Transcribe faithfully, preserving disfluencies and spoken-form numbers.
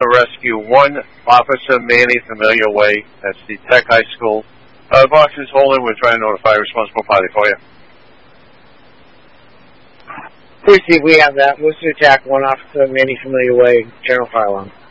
to Rescue one, Officer Manny Familiar Way. That's the Tech High School. Uh, box is holding. We're trying to notify a responsible party for you. Please see, we have that. What's the attack? One Officer Manny Familiar Way, General Fire Alarm.